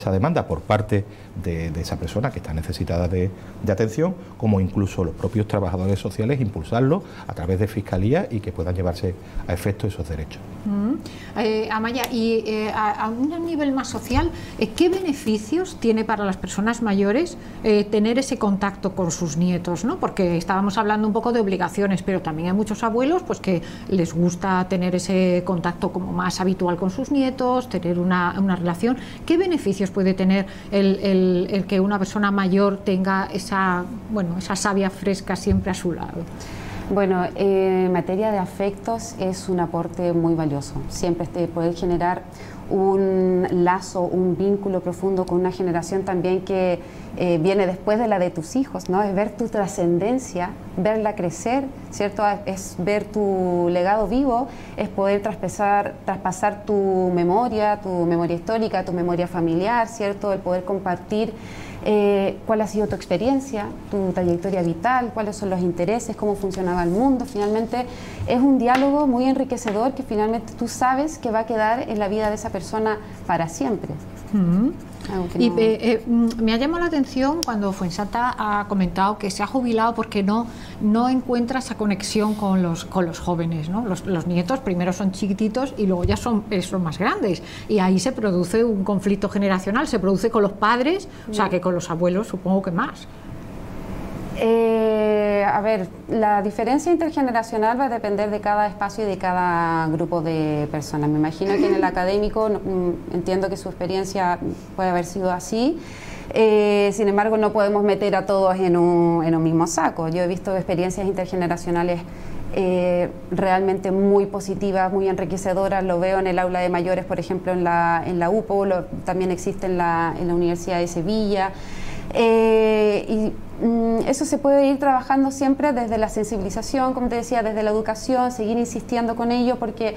esa demanda por parte de esa persona que está necesitada de atención, como incluso los propios trabajadores sociales, impulsarlo a través de fiscalía y que puedan llevarse a efecto esos derechos. Amaya, y a un nivel más social, ¿qué beneficios tiene para las personas mayores tener ese contacto con sus nietos, ¿no? Porque estábamos hablando un poco de obligaciones, pero también hay muchos abuelos pues que les gusta tener ese contacto como más habitual con sus nietos, tener una relación. ¿Qué beneficios puede tener el que una persona mayor tenga esa savia fresca siempre a su lado? Bueno, en materia de afectos es un aporte muy valioso. Siempre poder generar un lazo, un vínculo profundo con una generación también que viene después de la de tus hijos, ¿no? Es ver tu trascendencia, verla crecer, ¿cierto? Es ver tu legado vivo, es poder traspasar tu memoria histórica, tu memoria familiar, ¿cierto? El poder compartir cuál ha sido tu experiencia, tu trayectoria vital, cuáles son los intereses, cómo funcionaba el mundo. Finalmente es un diálogo muy enriquecedor que finalmente tú sabes que va a quedar en la vida de esa persona para siempre. Y me ha llamado la atención cuando Fuensanta ha comentado que se ha jubilado porque no encuentra esa conexión con los jóvenes, ¿no? Los nietos primero son chiquititos y luego ya son más grandes, y ahí se produce un conflicto generacional, se produce con los padres, o sea que con los abuelos supongo que más. A ver, la diferencia intergeneracional va a depender de cada espacio y de cada grupo de personas. Me imagino que en el académico entiendo que su experiencia puede haber sido así. Sin embargo, no podemos meter a todos en un mismo saco. Yo he visto experiencias intergeneracionales realmente muy positivas, muy enriquecedoras. Lo veo en el aula de mayores, por ejemplo, en la UPO, también existe en la Universidad de Sevilla. Eso se puede ir trabajando siempre desde la sensibilización, como te decía, desde la educación, seguir insistiendo con ello, porque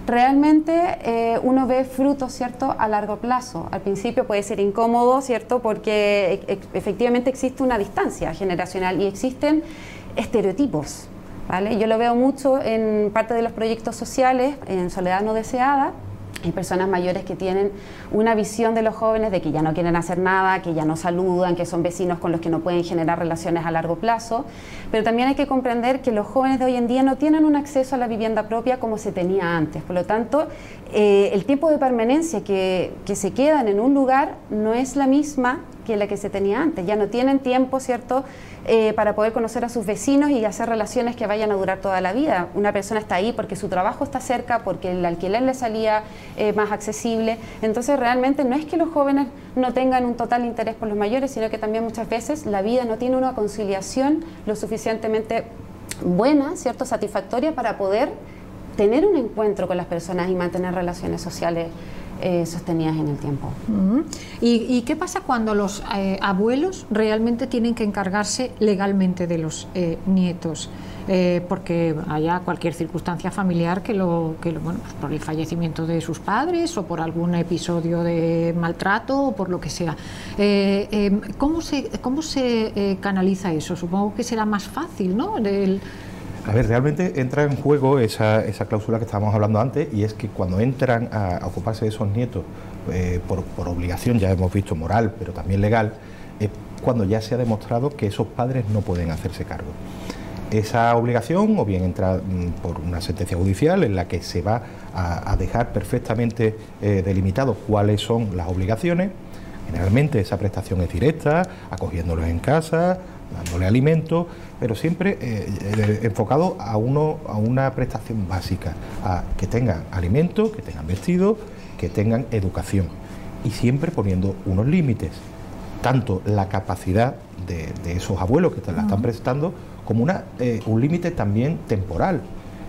realmente uno ve frutos, ¿cierto?, a largo plazo. Al principio puede ser incómodo, ¿cierto?, porque efectivamente existe una distancia generacional y existen estereotipos, ¿vale? Yo lo veo mucho en parte de los proyectos sociales, en Soledad No Deseada. Hay personas mayores que tienen una visión de los jóvenes de que ya no quieren hacer nada, que ya no saludan, que son vecinos con los que no pueden generar relaciones a largo plazo, pero también hay que comprender que los jóvenes de hoy en día no tienen un acceso a la vivienda propia como se tenía antes. Por lo tanto, el tiempo de permanencia que se quedan en un lugar no es la misma que la que se tenía antes. Ya no tienen tiempo, ¿cierto?, para poder conocer a sus vecinos y hacer relaciones que vayan a durar toda la vida. Una persona está ahí porque su trabajo está cerca, porque el alquiler le salía más accesible. Entonces realmente no es que los jóvenes no tengan un total interés por los mayores, sino que también muchas veces la vida no tiene una conciliación lo suficientemente buena, ¿cierto?, satisfactoria para poder tener un encuentro con las personas y mantener relaciones sociales sostenidas en el tiempo. ¿Y qué pasa cuando los abuelos realmente tienen que encargarse legalmente de los nietos? Porque haya cualquier circunstancia familiar bueno, pues por el fallecimiento de sus padres o por algún episodio de maltrato o por lo que sea. ¿Cómo se canaliza eso? Supongo que será más fácil, ¿no? A ver, realmente entra en juego esa cláusula que estábamos hablando antes, y es que cuando entran a ocuparse de esos nietos por obligación, ya hemos visto moral, pero también legal, es cuando ya se ha demostrado que esos padres no pueden hacerse cargo. Esa obligación o bien entra por una sentencia judicial en la que se va a dejar perfectamente delimitado cuáles son las obligaciones. Generalmente esa prestación es directa, acogiéndolos en casa, dándole alimento, pero siempre enfocado a una prestación básica, a que tengan alimento, que tengan vestido, que tengan educación, y siempre poniendo unos límites, tanto la capacidad de esos abuelos que la están prestando como un límite también temporal.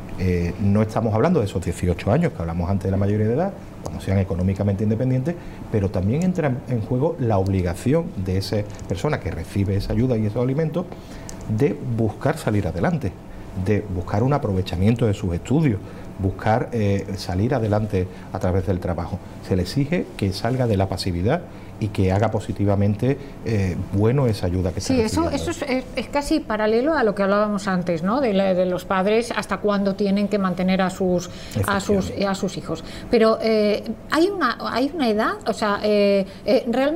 No estamos hablando de esos 18 años que hablamos antes de la mayoría de edad, cuando sean económicamente independientes, pero también entra en juego la obligación de esa persona que recibe esa ayuda y esos alimentos de buscar salir adelante, de buscar un aprovechamiento de sus estudios, buscar salir adelante a través del trabajo. Se le exige que salga de la pasividad y que haga positivamente bueno esa ayuda que está recibiendo. Eso es casi paralelo a lo que hablábamos antes, ¿no? De los padres, hasta cuándo tienen que mantener a sus hijos. Pero hay una edad, o sea, realmente